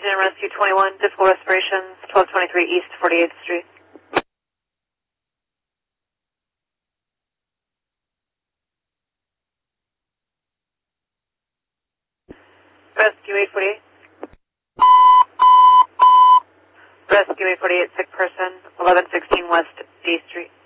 Agent Rescue 21, difficult respirations, 1223 East 48th Street. Rescue 848. Rescue 848, sick person, 1116 West D Street.